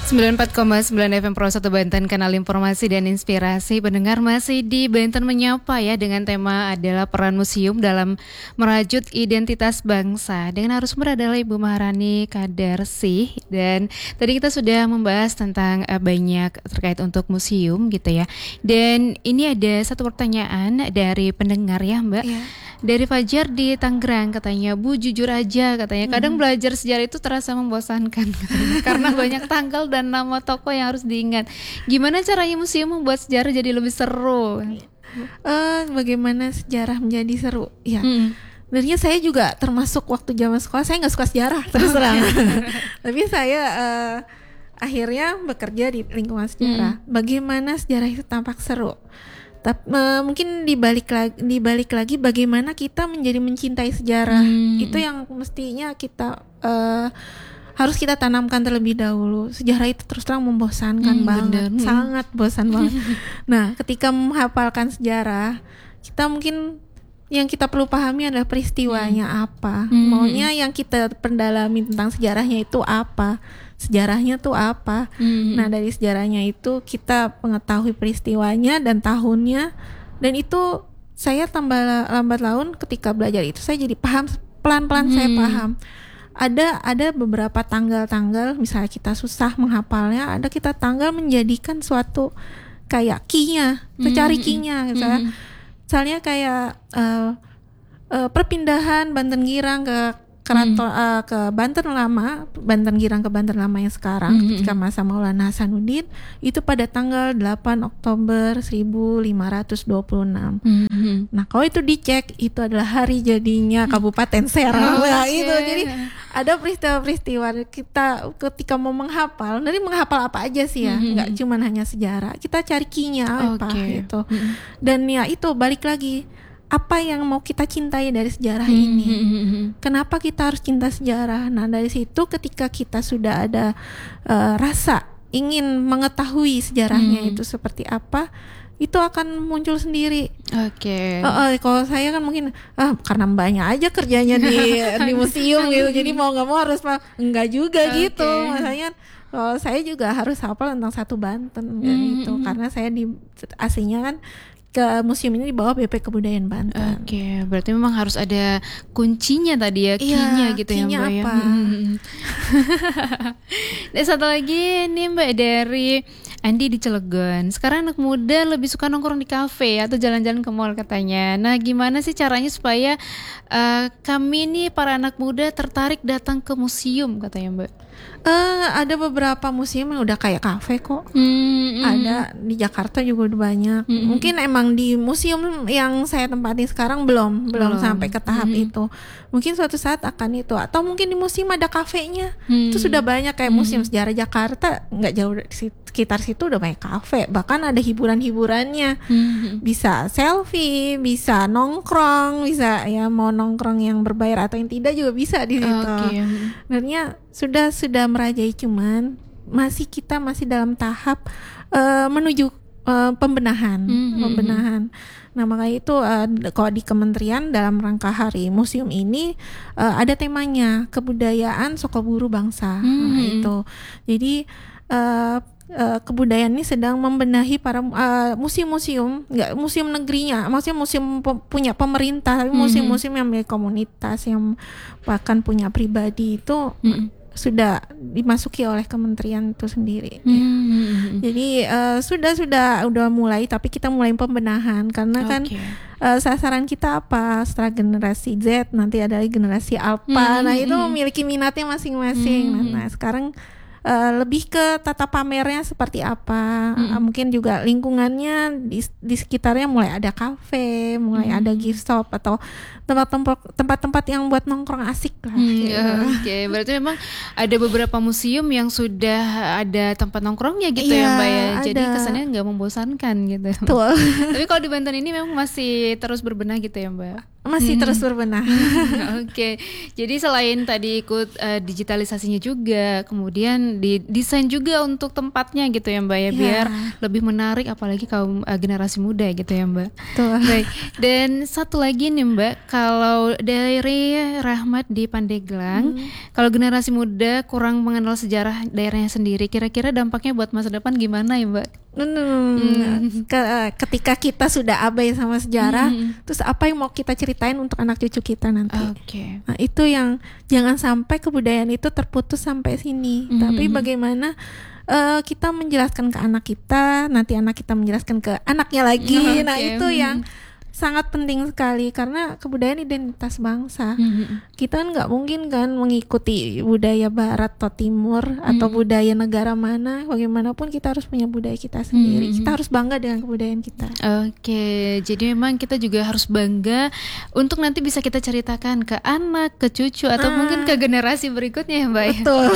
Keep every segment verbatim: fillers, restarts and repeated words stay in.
sembilan puluh empat koma sembilan F M Pro satu Banten, kanal informasi dan inspirasi. Pendengar masih di Banten Menyapa ya, dengan tema adalah peran museum dalam merajut identitas bangsa. Dengan narasumber adalah Ibu Maharani Kadarsi. Dan tadi kita sudah membahas tentang uh, banyak terkait untuk museum gitu ya. Dan ini ada satu pertanyaan dari pendengar ya Mbak. Yeah. Dari Fajar di Tangerang, katanya, Bu jujur aja katanya, kadang hmm. belajar sejarah itu terasa membosankan katanya, karena banyak tanggal dan nama tokoh yang harus diingat. Gimana caranya museum membuat sejarah jadi lebih seru? Uh, bagaimana sejarah menjadi seru? Ya, hmm. sebenarnya saya juga termasuk waktu zaman sekolah saya nggak suka sejarah terus terang, tapi saya uh, akhirnya bekerja di lingkungan sejarah. Hmm. Bagaimana sejarah itu tampak seru? Tapi uh, mungkin dibalik lagi, dibalik lagi bagaimana kita menjadi mencintai sejarah. Hmm. Itu yang mestinya kita uh, harus kita tanamkan terlebih dahulu. Sejarah itu terus terang membosankan hmm, banget, bener. sangat bosan banget. Nah, ketika menghafalkan sejarah, kita mungkin yang kita perlu pahami adalah peristiwanya hmm. apa. Hmm. Maunya yang kita pendalami tentang sejarahnya itu apa. Sejarahnya tuh apa? Hmm. Nah, dari sejarahnya itu kita mengetahui peristiwanya dan tahunnya, dan itu saya tambah lambat laun ketika belajar itu saya jadi paham, pelan-pelan hmm. saya paham. Ada ada beberapa tanggal-tanggal, misalnya kita susah menghafalnya, ada kita tanggal menjadikan suatu kayak key-nya, kita hmm. cari key-nya, misalnya, hmm. misalnya kayak uh, uh, perpindahan Banten Girang ke Keraton hmm. uh, ke Banten Lama, Banten Girang ke Banten Lama yang sekarang, hmm. ketika masa Maulana Hasanuddin itu pada tanggal delapan Oktober seribu lima ratus dua puluh enam. Hmm. Nah, kalau itu dicek itu adalah hari jadinya Kabupaten Serang. Oh, nah, okay. itu jadi ada peristiwa-peristiwa kita ketika mau menghafal, dari menghafal apa aja sih ya, hmm. nggak cuma hanya sejarah. Kita cari key-nya apa okay. gitu. Hmm. Dan ya itu balik lagi, apa yang mau kita cintai dari sejarah hmm, ini? Hmm, hmm. Kenapa kita harus cinta sejarah? Nah, dari situ ketika kita sudah ada uh, rasa ingin mengetahui sejarahnya hmm. itu seperti apa, itu akan muncul sendiri. Oke. Okay. Uh, uh, kalau saya kan mungkin ah karena banyak aja kerjanya di di museum gitu, jadi mau nggak mau harus enggak juga okay. gitu. Makanya kalau saya juga harus hafal tentang satu Banten hmm. gitu, karena saya di aslinya kan ke museum ini di bawah B P Kebudayaan Banten. Oke, okay, berarti memang harus ada kuncinya tadi ya, key-nya gitu ya Mbak ya. Hmm. Dan satu lagi nih Mbak dari Andi di Cilegon. Sekarang anak muda lebih suka nongkrong di kafe atau jalan-jalan ke mall katanya. Nah, gimana sih caranya supaya uh, kami nih para anak muda tertarik datang ke museum katanya Mbak? Uh, ada beberapa museum yang udah kayak kafe kok. Mm-hmm. Ada di Jakarta juga udah banyak. Mm-hmm. Mungkin emang di museum yang saya tempatin sekarang belum, belum, belum sampai ke tahap mm-hmm. itu. Mungkin suatu saat akan itu. Atau mungkin di museum ada kafenya. Mm-hmm. Itu sudah banyak kayak museum mm-hmm. sejarah Jakarta, nggak jauh dari sekitar situ udah banyak kafe. Bahkan ada hiburan-hiburannya. Mm-hmm. Bisa selfie, bisa nongkrong, bisa ya mau nongkrong yang berbayar atau yang tidak juga bisa di situ. Okay. Sebenarnya sudah sudah merajai, cuman masih kita masih dalam tahap uh, menuju uh, pembenahan, mm-hmm. pembenahan. Nah, makanya itu uh, kalau di kementerian dalam rangka hari museum ini uh, ada temanya kebudayaan Sokoburu Bangsa. Mm-hmm. Nah, itu. Jadi uh, uh, kebudayaan ini sedang membenahi para uh, museum-museum, enggak museum negerinya, maksudnya museum pe- punya pemerintah, tapi mm-hmm. museum-museum yang milik komunitas yang bahkan punya pribadi itu mm-hmm. sudah dimasuki oleh kementerian itu sendiri. Hmm. Ya. Jadi uh, sudah sudah udah mulai, tapi kita mulai pembenahan karena okay. kan uh, sasaran kita apa? Setelah generasi Z nanti ada generasi Alpha. Hmm. Nah, itu memiliki minatnya masing-masing. Hmm. Nah, sekarang Uh, lebih ke tata pamernya seperti apa, hmm. uh, mungkin juga lingkungannya di, di sekitarnya mulai ada kafe, mulai hmm. ada gift shop atau tempat-tempat tempat-tempat yang buat nongkrong asik lah. Hmm, gitu. Oke, okay. Berarti memang ada beberapa museum yang sudah ada tempat nongkrongnya gitu ya, ya Mbak ya. Jadi ada. Kesannya nggak membosankan gitu. Betul. Tapi kalau di Banten ini memang masih terus berbenah gitu ya Mbak. Masih Hmm. terus berbenah. Oke, jadi selain tadi ikut uh, digitalisasinya juga, kemudian di desain juga untuk tempatnya gitu ya Mbak ya, Iya. biar lebih menarik apalagi kaum uh, generasi muda gitu ya Mbak. Tuh. Baik, dan satu lagi nih Mbak, kalau dari Rahmat di Pandeglang, Hmm. kalau generasi muda kurang mengenal sejarah daerahnya sendiri, kira-kira dampaknya buat masa depan gimana ya Mbak? Hmm. Hmm. Ke- ketika kita sudah abai sama sejarah, Hmm. terus apa yang mau kita ceritain untuk anak cucu kita nanti? Oke. Nah, itu yang jangan sampai kebudayaan itu terputus sampai sini. Mhm. Tapi bagaimana uh, kita menjelaskan ke anak kita, nanti anak kita menjelaskan ke anaknya lagi. Nah, Oke. itu yang sangat penting sekali karena kebudayaan identitas bangsa. Mhm. Kita kan nggak mungkin kan mengikuti budaya barat atau timur atau Mhm. budaya negara mana. Bagaimanapun kita harus punya budaya kita sendiri. Mhm. Kita harus bangga dengan kebudayaan kita. Oke, jadi memang kita juga harus bangga untuk nanti bisa kita ceritakan ke anak, ke cucu, atau Ah. mungkin ke generasi berikutnya ya Mbak ya. Betul.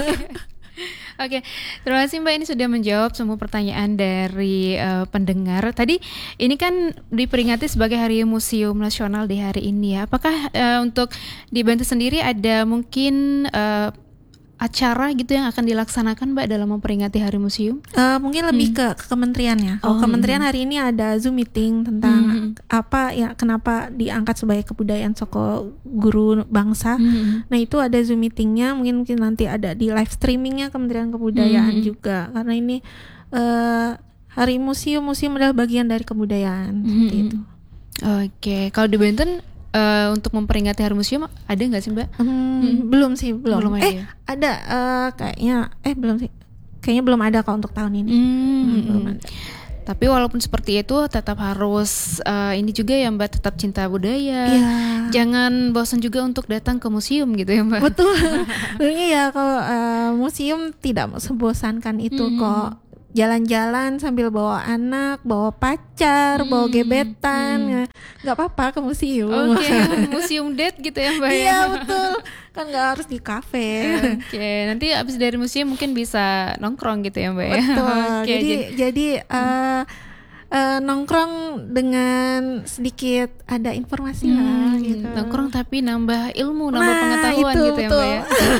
Oke, terima kasih Mbak, ini sudah menjawab semua pertanyaan dari uh, pendengar. Tadi ini kan diperingati sebagai Hari Museum Nasional di hari ini ya. Apakah uh, untuk di Banten sendiri ada mungkin uh, acara gitu yang akan dilaksanakan Mbak dalam memperingati Hari Museum? Uh, mungkin lebih ke, ke kementerian ya. Kalau Oh, kementerian hmm. hari ini ada Zoom meeting tentang Hmm. apa ya, kenapa diangkat sebagai kebudayaan Soko Guru Bangsa. Hmm. Nah, itu ada Zoom meetingnya. Mungkin mungkin nanti ada di live streamingnya Kementerian Kebudayaan Hmm. juga. Karena ini uh, Hari Museum, museum adalah bagian dari kebudayaan. Seperti Hmm. itu. Oke, kalau di Banten uh, untuk memperingati Hari Museum ada nggak sih Mbak? Hmm, Hmm. Belum sih, belum. Belum ada eh, ya? ada uh, kayaknya eh belum sih. Kayaknya belum ada kalau untuk tahun ini. Hmm. Hmm, belum ada. Tapi walaupun seperti itu tetap harus uh, ini juga ya Mbak, tetap cinta budaya. Iya. Jangan bosan juga untuk datang ke museum gitu ya Mbak. Betul. Sebenarnya ya kalau uh, museum tidak sebosankan itu Hmm. kok. Jalan-jalan sambil bawa anak, bawa pacar, Hmm. bawa gebetan, Hmm. ya, nggak apa-apa ke museum. Oke, museum date gitu ya Mbak ya. Iya betul, kan nggak harus di kafe. Oke, nanti abis dari museum mungkin bisa nongkrong gitu ya Mbak ya. Betul. Oke, jadi jadi uh, uh, nongkrong dengan sedikit ada informasi lah Hmm, gitu. nongkrong tapi nambah ilmu, nambah Nah, pengetahuan itu, gitu ya Mbak betul. ya.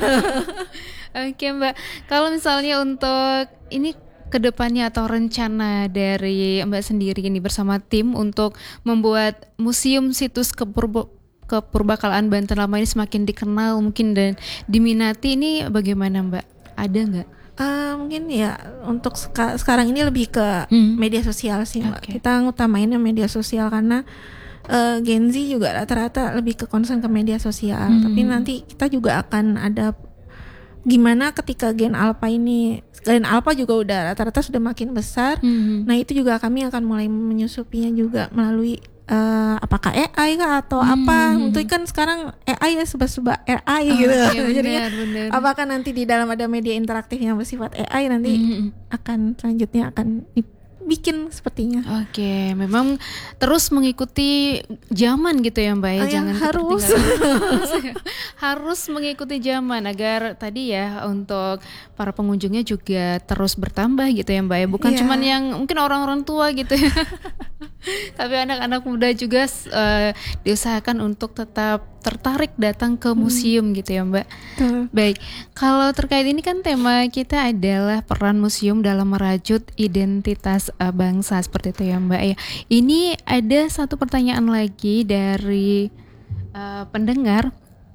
Oke Mbak, kalau misalnya untuk ini kedepannya atau rencana dari Mbak sendiri ini bersama tim untuk membuat museum situs kepurbo kepurbakalaan Banten lama ini semakin dikenal mungkin dan diminati, ini bagaimana Mbak? Ada nggak? Uh, mungkin ya untuk seka- sekarang ini lebih ke Hmm. media sosial sih Mbak. Oke. Kita ngutamainnya media sosial karena uh, Gen Z juga rata-rata lebih ke concern ke media sosial. Hmm. Tapi nanti kita juga akan ada gimana ketika Gen Alpha ini, Gen Alpha juga udah rata-rata sudah makin besar. Hmm. Nah itu juga kami akan mulai menyusupinya juga melalui uh, apakah A I kah atau Hmm. apa. Untuk kan sekarang A I ya sebab-sebab A I Oh, gitu. iya, Jadinya benar, benar. apakah nanti di dalam ada media interaktif yang bersifat A I nanti Hmm. akan selanjutnya akan dibikin sepertinya. Oke, memang terus mengikuti zaman gitu ya Mbak ya, Oh, yang jangan harus. ketertinggalan. Harus mengikuti zaman agar tadi ya untuk para pengunjungnya juga terus bertambah gitu ya Mbak ya, bukan Iya. cuman yang mungkin orang-orang tua gitu ya. Tapi anak-anak muda juga uh, diusahakan untuk tetap tertarik datang ke museum gitu ya Mbak. Tuh. Baik, kalau terkait ini kan tema kita adalah peran museum dalam merajut identitas uh, bangsa seperti itu ya Mbak ya. Ini ada satu pertanyaan lagi dari uh, pendengar.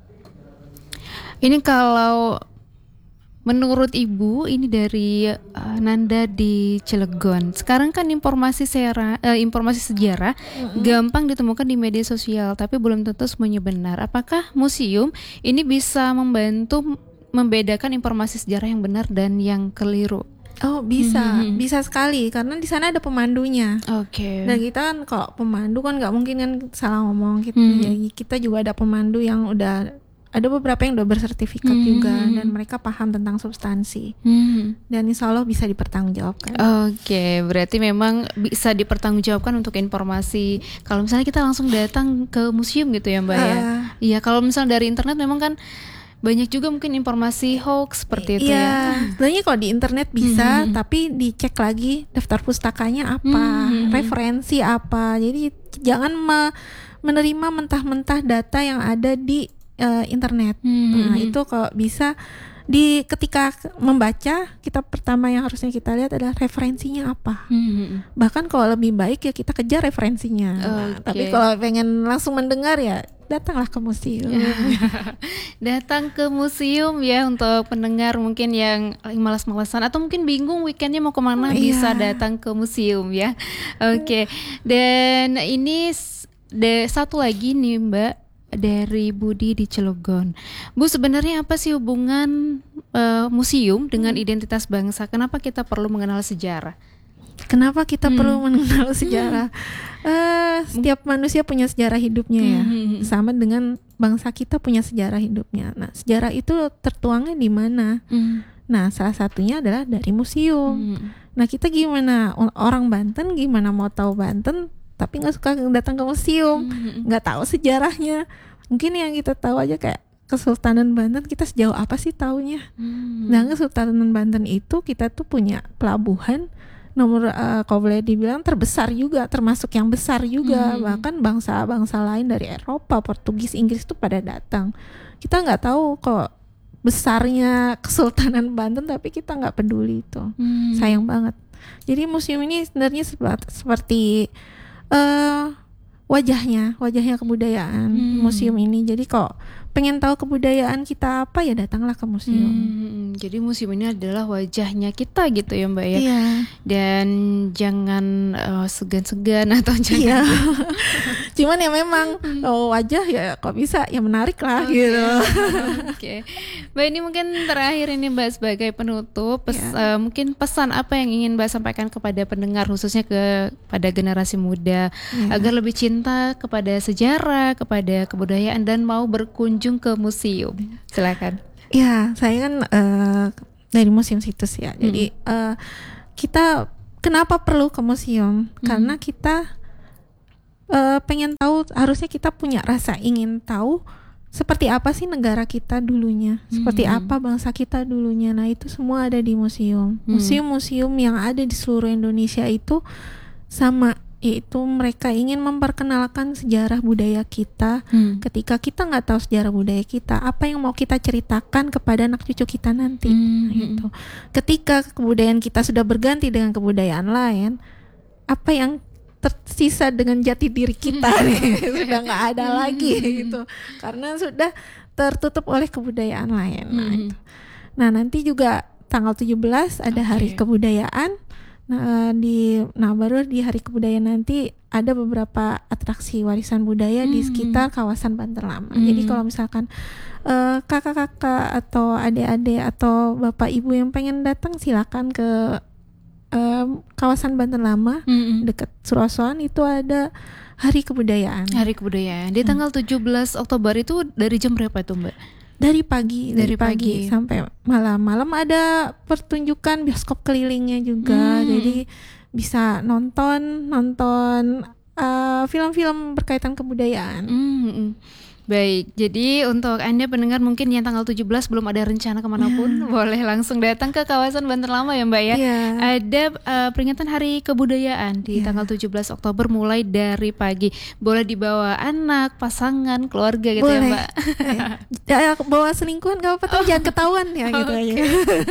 Ini kalau menurut Ibu, ini dari uh, Nanda di Cilegon. Sekarang kan informasi sera, uh, informasi sejarah Mm-mm. gampang ditemukan di media sosial, tapi belum tentu semuanya benar. Apakah museum ini bisa membantu membedakan informasi sejarah yang benar dan yang keliru? Oh bisa, Mhm. bisa sekali karena di sana ada pemandunya. Oke. Dan kita kan kalau pemandu kan nggak mungkin kan salah ngomong gitu. Mhm. Jadi kita juga ada pemandu yang udah ada beberapa yang udah bersertifikat Mhm. juga dan mereka paham tentang substansi Hmm. dan insya Allah bisa dipertanggungjawabkan. Oke, berarti memang bisa dipertanggungjawabkan untuk informasi. Kalau misalnya kita langsung datang ke museum gitu ya Mbak ya. Ah. Iya, kalau misalnya dari internet memang kan banyak juga mungkin informasi hoax seperti itu Iya, ya. sebenarnya kalau di internet bisa, Mhm. tapi dicek lagi daftar pustakanya apa, Mhm. referensi apa. Jadi jangan me- menerima mentah-mentah data yang ada di uh, internet. Hmm. Nah itu kalau bisa di ketika membaca, kita pertama yang harusnya kita lihat adalah referensinya apa. Hmm. Bahkan kalau lebih baik ya kita kejar referensinya. Okay. Nah, tapi kalau pengen langsung mendengar ya datanglah ke museum. Datang ke museum ya untuk pendengar mungkin yang malas-malasan atau mungkin bingung weekendnya mau kemana, oh, bisa iya. datang ke museum ya. Oke. Okay. Dan ini de, satu lagi nih Mbak, dari Budi di Cilegon. Bu, sebenarnya apa sih hubungan uh, museum dengan hmm. identitas bangsa? Kenapa kita perlu mengenal sejarah? Kenapa kita hmm. perlu mengenal sejarah? Hmm. Uh, setiap manusia punya sejarah hidupnya ya, hmm. sama dengan bangsa kita punya sejarah hidupnya. Nah, sejarah itu tertuangnya di mana? Hmm. Nah, salah satunya adalah dari museum. Hmm. Nah, kita gimana? Orang Banten gimana mau tahu Banten? Tapi nggak suka datang ke museum, nggak mm-hmm. tahu sejarahnya. Mungkin yang kita tahu aja kayak Kesultanan Banten, kita sejauh apa sih taunya? Mm-hmm. Nah, Kesultanan Banten itu kita tuh punya pelabuhan nomor uh, kalau boleh dibilang terbesar juga, termasuk yang besar juga. Mm-hmm. Bahkan bangsa-bangsa lain dari Eropa, Portugis, Inggris tuh pada datang. Kita nggak tahu kok besarnya Kesultanan Banten, tapi kita nggak peduli itu. Mm-hmm. Sayang banget. Jadi museum ini sebenarnya seperti, seperti Uh, wajahnya, wajahnya kebudayaan hmm. museum ini. Jadi kok pengen tahu kebudayaan kita apa ya datanglah ke museum. Hmm, jadi museum ini adalah wajahnya kita gitu ya Mbak ya. Iya. Dan jangan uh, segan-segan atau jangan. Iya. Cuman ya memang oh, wajah ya kok bisa ya menarik lah okay. gitu. Oke. Okay. Mbak, ini mungkin terakhir ini Mbak sebagai penutup pes, yeah. uh, mungkin pesan apa yang ingin Mbak sampaikan kepada pendengar khususnya kepada generasi muda yeah. agar lebih cinta kepada sejarah, kepada kebudayaan dan mau berkunjung ke museum. Silakan. Ya, saya kan uh, dari Museum Situs ya. Hmm. Jadi uh, kita kenapa perlu ke museum? Hmm. Karena kita uh, pengen tahu, harusnya kita punya rasa ingin tahu seperti apa sih negara kita dulunya, hmm. seperti apa bangsa kita dulunya. Nah, itu semua ada di museum. Hmm. Museum-museum yang ada di seluruh Indonesia itu sama, yaitu mereka ingin memperkenalkan sejarah budaya kita. Hmm. Ketika kita nggak tahu sejarah budaya kita, apa yang mau kita ceritakan kepada anak cucu kita nanti? Hmm. Gitu. Ketika kebudayaan kita sudah berganti dengan kebudayaan lain, apa yang tersisa dengan jati diri kita nih sudah nggak ada lagi gitu, karena sudah tertutup oleh kebudayaan lain. Nah, itu. Nah nanti juga tanggal tujuh belas ada okay. Hari Kebudayaan. Nah di nah baru di Hari Kebudayaan nanti ada beberapa atraksi warisan budaya hmm. di sekitar kawasan Banten Lama. Hmm. Jadi kalau misalkan uh, kakak-kakak atau adik-adik atau bapak ibu yang pengen datang, silakan ke Um, kawasan Banten Lama mm-hmm. dekat Surosoan itu ada Hari Kebudayaan. Hari Kebudayaan di tanggal hmm. tujuh belas Oktober itu dari jam berapa itu Mbak? Dari pagi, dari, dari pagi, pagi sampai malam. Malam ada pertunjukan bioskop kelilingnya juga. Hmm. Jadi bisa nonton nonton uh, film-film berkaitan kebudayaan. Hmm. Baik, jadi untuk Anda pendengar mungkin yang tanggal tujuh belas belum ada rencana kemanapun, yeah. boleh langsung datang ke kawasan Banten Lama ya Mbak ya. Yeah. Ada uh, peringatan Hari Kebudayaan di yeah. tanggal tujuh belas Oktober mulai dari pagi. Boleh dibawa anak, pasangan, keluarga gitu boleh. Ya Mbak. Ya, bawa selingkuhan gak apa-apa, oh. jangan ketahuan ya gitu okay. aja. Oke,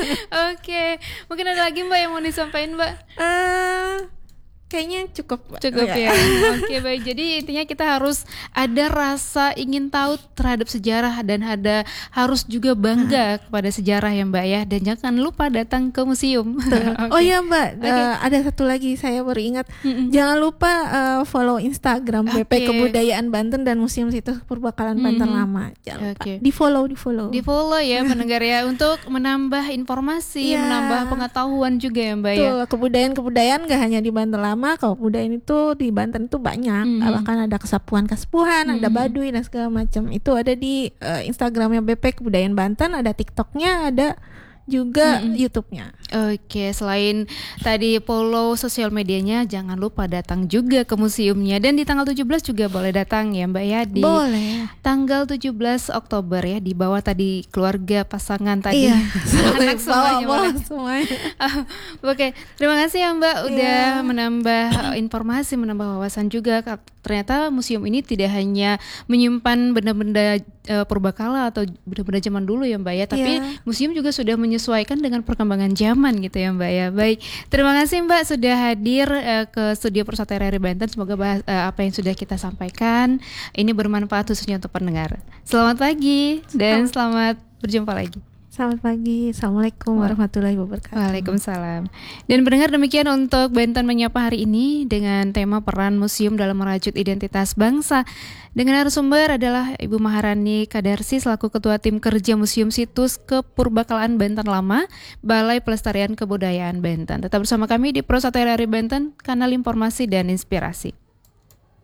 okay. Mungkin ada lagi Mbak yang mau disampaikan Mbak? Uh, Kayaknya cukup. Cukup ya. Oke okay, baik. Jadi intinya kita harus ada rasa ingin tahu terhadap sejarah dan ada harus juga bangga uh. kepada sejarah ya Mbak ya. Dan jangan lupa datang ke museum. Okay. Oh iya Mbak, okay. uh, ada satu lagi saya baru ingat. Mm-mm. Jangan lupa uh, follow Instagram okay. B P Kebudayaan Banten dan Museum Situs Purbakalan mm-hmm. Banten Lama. Jangan okay. lupa. Di follow, di follow. Di follow ya pendengar ya untuk menambah informasi, yeah. menambah pengetahuan juga ya Mbak. Tuh, ya. Kebudayaan-kebudayaan gak hanya di Banten Lama. Kalau kebudayaan itu di Banten itu banyak, mm-hmm. bahkan ada kesapuan-kesapuan, mm-hmm. ada Baduy dan segala macam. Itu ada di uh, Instagramnya B P Kebudayaan Banten, ada TikToknya, ada juga mm-hmm. YouTube-nya. Oke, selain tadi follow sosial medianya, jangan lupa datang juga ke museumnya. Dan di tanggal tujuh belas juga boleh datang ya Mbak ya. Di boleh. Tanggal tujuh belas Oktober ya, di bawah tadi keluarga, pasangan tadi. Iya. Anak semuanya. Bawa, bawa semuanya. uh, Oke, terima kasih ya Mbak udah yeah. menambah informasi, menambah wawasan juga ternyata museum ini tidak hanya menyimpan benda-benda uh, purbakala atau benda-benda zaman dulu ya Mbak ya, tapi yeah. museum juga sudah menyesuaikan dengan perkembangan zaman gitu ya Mbak ya. Baik, terima kasih Mbak sudah hadir uh, ke studio Persatuan R R I Banten. Semoga bahas, uh, apa yang sudah kita sampaikan ini bermanfaat khususnya untuk pendengar. Selamat pagi dan selamat berjumpa lagi. Selamat pagi, Assalamualaikum warahmatullahi wabarakatuh. Waalaikumsalam. Dan pendengar, demikian untuk Banten Menyapa hari ini dengan tema peran museum dalam merajut identitas bangsa. Dengan narasumber adalah Ibu Maharani Kadarsi selaku Ketua Tim Kerja Museum Situs Kepurbakalaan Banten Lama, Balai Pelestarian Kebudayaan Banten. Tetap bersama kami di Pro satu R R I Banten, kanal informasi dan inspirasi.